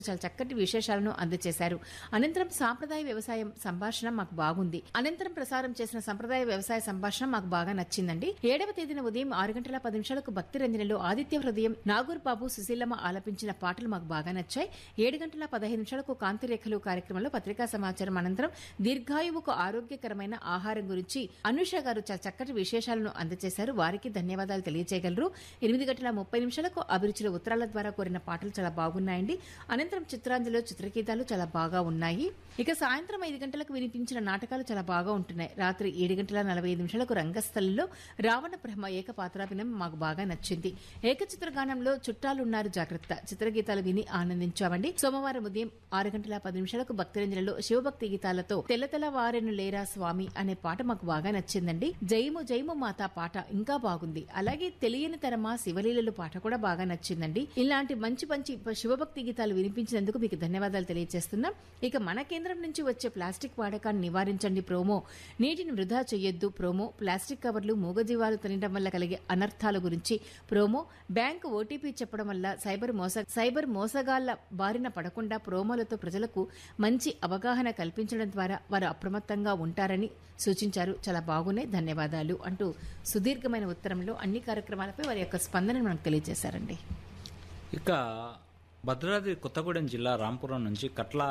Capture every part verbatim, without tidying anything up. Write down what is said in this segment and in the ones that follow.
చాలా చక్కటి విశేషాలను అందజేశారు. అనంతరం సాంప్రదాయ వ్యవసాయం సంభాషణ మాకు బాగుంది. అనంతరం ప్రసారం చేసిన సంప్రదాయ వ్యవసాయ సంభాషణ మాకు బాగా నచ్చిందండి. ఏడవ తేదీన ఉదయం ఆరు గంటల పది నిమిషాలకు భక్తి రంజనలో ఆదిత్య హృదయం నాగూర్ బాబు సుశీలమ్మ ఆలపించిన పాటలు మాకు బాగా నచ్చాయి. ఏడు గంటల పదహైదు నిమిషాలకు కాంతిరేఖలు కార్యక్రమంలో పత్రికా సమాచారం అనంతరం దీర్ఘాయువుకు ఆరోగ్యకరమైన ఆహారం గురించి అనుష గారు చాలా చక్కటి విశేషాలను అందజేశారు. వారికి ధన్యవాదాలు తెలియజేయగలరు. ఎనిమిది గంటల ముప్పై నిమిషాలకు అభిరుచుల ఉత్తరాల ద్వారా కోరిన పాటలు చాలా బాగున్నాయండి. అనంతరం చిత్రాంజలిలో చిత్రగీతాలు చాలా బాగా ఉన్నాయి. ఇక సాయంత్రం ఐదు గంటలకు వినిపించిన నాటకాలు చాలా బాగా ఉంటున్నాయి. రాత్రి ఏడు గంటల నలభై ఐదు నిమిషాలకు రంగస్థలిలో రావణ బ్రహ్మ ఏకపాత్రాభినయం మాకు బాగా నచ్చింది. ఏకచిత్రగానంలో చుట్టాలున్నారు జాగ్రత్త చిత్రగీతాలు విని ఆనందించామండి. సోమవారం ఉదయం ఆరు గంటల పది నిమిషాలకు భక్తిరంజనలో శివభక్తి గీతాలతో తెల్ల తెల్ల వారెను లేరా స్వామి అనే పాట మాకు బాగా నచ్చిందండి. జయము జయము మాతా పాట ఇంకా బాగుంది. అలాగే తెలియని తరమా శివలీలలు పాట కూడా బాగా నచ్చిందండి. ఇలాంటి మంచి మంచి శివభక్తి గీతాలు వినిపించినందుకు మీకు ధన్యవాదాలు తెలియజేస్తున్నాం. ఇక మన కేంద్రం నుంచి వచ్చే ప్లాస్టిక్ వాడకాన్ని నివారించండి ప్రోమో, నీటిని వృధా చేయొద్దు ప్రోమో, ప్లాస్టిక్ కవర్లు మూగజీవాలు తినడం వల్ల కలిగే అనర్థాల గురించి ప్రోమో, బ్యాంకు ఓటీపీ చెప్పడం వల్ల సైబర్ మోస సైబర్ మోసగాళ్ల బారిన పడకుండా ప్రోమోలతో ప్రజలకు మంచి అవగాహన కల్పించడం ద్వారా వారు అప్రమత్తంగా ఉంటారని సూచించారు. చాలా బాగున్నాయి, ధన్యవాదాలు అంటూ సుదీర్ఘమైన ఉత్తరంలో అన్ని కార్యక్రమాలపై వారి యొక్క స్పందనను మనకు తెలియజేశారండి. ఇక భద్రాద్రి కొత్తగూడెం జిల్లా రాంపురం నుంచి కట్ల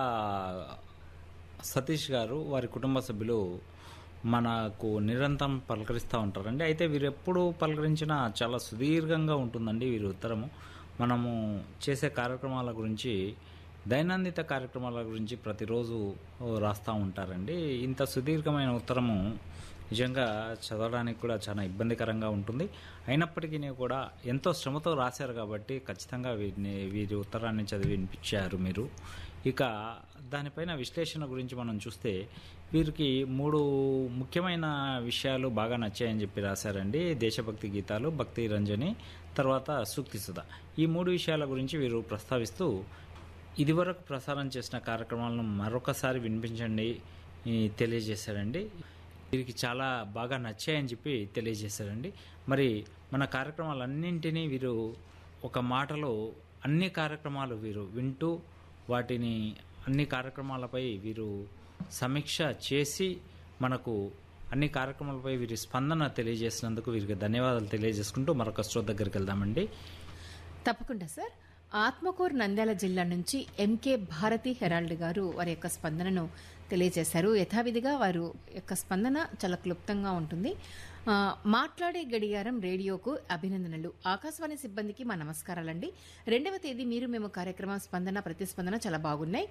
సతీష్ గారు వారి కుటుంబ సభ్యులు మనకు నిరంతరం పలకరిస్తూ ఉంటారండి. అయితే వీరు ఎప్పుడు పలకరించినా చాలా సుదీర్ఘంగా ఉంటుందండి వీరి ఉత్తరము. మనము చేసే కార్యక్రమాల గురించి, దైనందిత కార్యక్రమాల గురించి ప్రతిరోజు రాస్తూ ఉంటారండి. ఇంత సుదీర్ఘమైన ఉత్తరము నిజంగా చదవడానికి కూడా చాలా ఇబ్బందికరంగా ఉంటుంది. అయినప్పటికీ కూడా ఎంతో శ్రమతో రాశారు కాబట్టి ఖచ్చితంగా వీరిని వీరి ఉత్తరాన్ని చదివి వినిపించారు మీరు. ఇక దానిపైన విశ్లేషణ గురించి మనం చూస్తే వీరికి మూడు ముఖ్యమైన విషయాలు బాగా నచ్చాయని చెప్పి రాశారండి. దేశభక్తి గీతాలు, భక్తి రంజని, తర్వాత సూక్తి సుధ. ఈ మూడు విషయాల గురించి వీరు ప్రస్తావిస్తూ ఇదివరకు ప్రసారం చేసిన కార్యక్రమాలను మరొకసారి వినిపించండి తెలియజేశారండి. వీరికి చాలా బాగా నచ్చాయని చెప్పి తెలియజేశారండి. మరి మన కార్యక్రమాలన్నింటినీ వీరు ఒక మాటలో అన్ని కార్యక్రమాలు వీరు వింటూ వాటిని అన్ని కార్యక్రమాలపై వీరు సమీక్ష చేసి మనకు అన్ని కార్యక్రమాలపై వీరి స్పందన తెలియజేసినందుకు వీరికి ధన్యవాదాలు తెలియజేసుకుంటూ మరొక శ్రోత దగ్గరికి వెళ్దామండి. తప్పకుండా సార్. ఆత్మకూరు నంద్యాల జిల్లా నుంచి ఎంకే భారతి హెరాల్డ్ గారు వారి యొక్క స్పందనను తెలియజేశారు. యథావిధిగా వారు యొక్క స్పందన చాలా క్లుప్తంగా ఉంటుంది. మాట్లాడే గడియారం రేడియోకు అభినందనలు. ఆకాశవాణి సిబ్బందికి మా నమస్కారాలండి. రెండవ తేదీ మీరు మేము కార్యక్రమం స్పందన ప్రతిస్పందన చాలా బాగున్నాయి.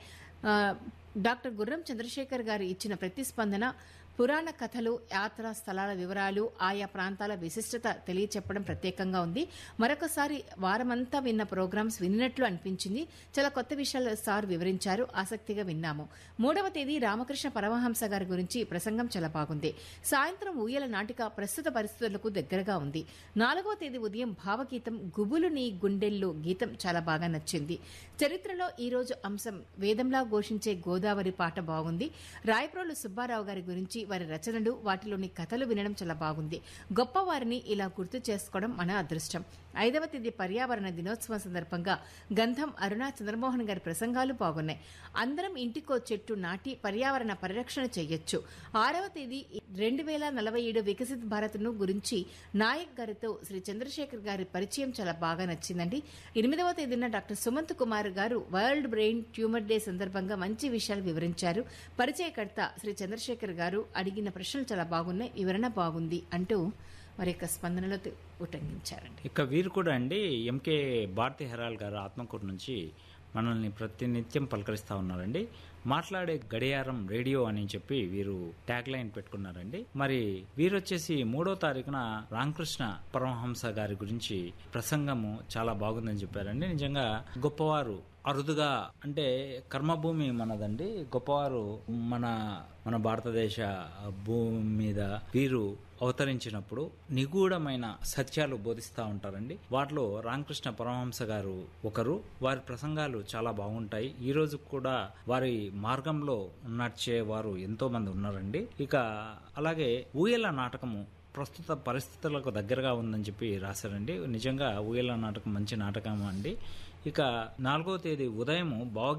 డాక్టర్ గుర్రం చంద్రశేఖర్ గారు ఇచ్చిన ప్రతిస్పందన పురాణ కథలు, యాత్రా స్థలాల వివరాలు, ఆయా ప్రాంతాల విశిష్టత తెలియచెప్పడం ప్రత్యేకంగా ఉంది. మరొకసారి వారమంతా విన్న ప్రోగ్రామ్స్ విన్నట్లు అనిపించింది. చాలా కొత్త విషయాలు సార్ వివరించారు, ఆసక్తిగా విన్నాము. మూడవ తేదీ రామకృష్ణ పరమహంస గారి గురించి ప్రసంగం చాలా బాగుంది. సాయంత్రం ఊయల నాటిక ప్రస్తుత పరిస్థితులకు దగ్గరగా ఉంది. నాలుగవ తేదీ ఉదయం భావగీతం గుబులు నీ గుండెల్లో గీతం చాలా బాగా నచ్చింది. చరిత్రలో ఈ రోజు అంశం వేదంలా ఘోషించే గోదావరి పాట బాగుంది. రాయప్రోలు సుబ్బారావు గారి గురించి వారి రచనలు, వాటిలోని కథలు వినడం చాలా బాగుంది. గొప్పవారిని ఇలా గుర్తు చేసుకోవడం మన అదృష్టం. ఐదవ తేదీ పర్యావరణ దినోత్సవం సందర్భంగా గంధం అరుణ చంద్రమోహన్ గారి ప్రసంగాలు బాగున్నాయి. అందరం ఇంటికో చెట్టు నాటి పర్యావరణ పరిరక్షణ చేయొచ్చు. ఆరవ తేదీ రెండు వేల నలభై ఏడు వికసిత్ భారత్ ను గురించి నాయక్ గారితో శ్రీ చంద్రశేఖర్ గారి పరిచయం చాలా బాగా నచ్చిందండి. ఎనిమిదవ తేదీన డాక్టర్ సుమంత్ కుమార్ గారు వరల్డ్ బ్రెయిన్ ట్యూమర్ డే సందర్భంగా మంచి విషయాలు వివరించారు. పరిచయకర్త శ్రీ చంద్రశేఖర్ గారు అడిగిన ప్రశ్నలు చాలా బాగున్నాయి, వివరణ బాగుంది అంటూ మరి యొక్క స్పందనలో ఉటంకించారండి. ఇక వీరు కూడా అండి ఎంకే భారతి హెరాల్ గారు ఆత్మకూరు నుంచి మనల్ని ప్రతినిత్యం పలకరిస్తూ ఉన్నారండి. మాట్లాడే గడియారం రేడియో అని చెప్పి వీరు ట్యాగ్ లైన్ పెట్టుకున్నారండి. మరి వీరు వచ్చేసి మూడో తారీఖున రామకృష్ణ పరమహంస గారి గురించి ప్రసంగము చాలా బాగుందని చెప్పారండి. నిజంగా గొప్పవారు అరుదుగా, అంటే కర్మభూమి మనదండి, గొప్పవారు మన మన భారతదేశ భూమి మీద వీరు అవతరించినప్పుడు నిగూఢమైన సత్యాలు బోధిస్తూ ఉంటారండి. వాటిలో రామకృష్ణ పరమహంస గారు ఒకరు. వారి ప్రసంగాలు చాలా బాగుంటాయి. ఈ రోజు కూడా వారి మార్గంలో నడిచే వారు ఎంతో మంది ఉన్నారండి. ఇక అలాగే ఊయల నాటకము ప్రస్తుత పరిస్థితులకు దగ్గరగా ఉందని చెప్పి రాశారండి. నిజంగా ఊయల నాటకం మంచి నాటకం అండి. ఇక నాలుగో తేదీ ఉదయం భావ